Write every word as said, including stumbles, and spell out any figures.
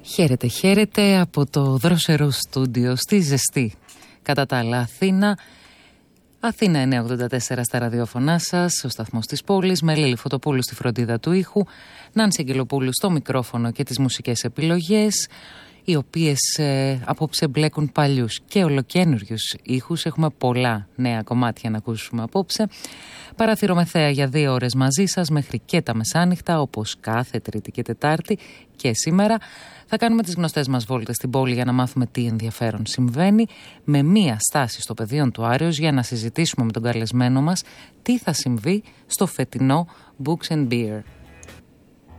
Χαίρετε, χαίρετε από το δρόσερο στούντιο στη ζεστή. Κατά τα άλλα, Αθήνα. Αθήνα εννιακόσια ογδόντα τέσσερα στα ραδιόφωνά σας, ο σταθμός της πόλης, με Λίλη Φωτοπούλου στη φροντίδα του ήχου, Νάνση Αγγελοπούλου στο μικρόφωνο και τις μουσικές επιλογές, οι οποίες ε, απόψε μπλέκουν παλιούς και ολοκένουργιους ήχους. Έχουμε πολλά νέα κομμάτια να ακούσουμε απόψε. Παράθυρο με θέα για δύο ώρες μαζί σας μέχρι και τα μεσάνυχτα, όπως κάθε Τρίτη και Τετάρτη και σήμερα. Θα κάνουμε τις γνωστές μας βόλτες στην πόλη για να μάθουμε τι ενδιαφέρον συμβαίνει, με μία στάση στο πεδίο του Άρεως για να συζητήσουμε με τον καλεσμένο μας τι θα συμβεί στο φετινό Books and Beer.